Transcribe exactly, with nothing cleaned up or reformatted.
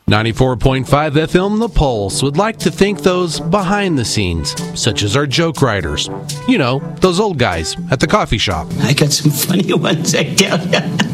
ninety-four point five F M The Pulse would like to thank those behind the scenes, such as our joke writers. You know, those old guys at the coffee shop. I got some funny ones, I tell ya.